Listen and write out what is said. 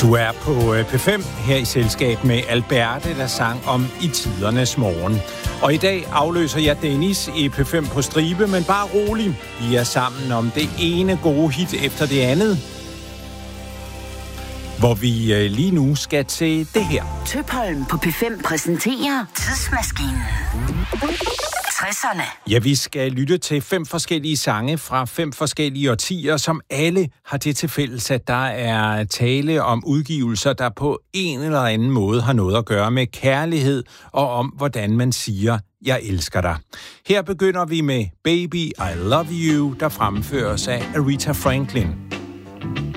Du er på P5 her i selskab med Alberte, der sang om i tidernes morgen. Og i dag afløser jeg Dennis i P5 på stribe, men bare rolig. Vi er sammen om det ene gode hit efter det andet. Hvor vi lige nu skal til det her. Tøpholm på P5 præsenterer Tidsmaskinen. 60'erne. Ja, vi skal lytte til 5 forskellige sange fra 5 forskellige årtier, som alle har det til fælles, at der er tale om udgivelser, der på en eller anden måde har noget at gøre med kærlighed og om, hvordan man siger, jeg elsker dig. Her begynder vi med Baby, I Love You, der fremføres af Aretha Franklin.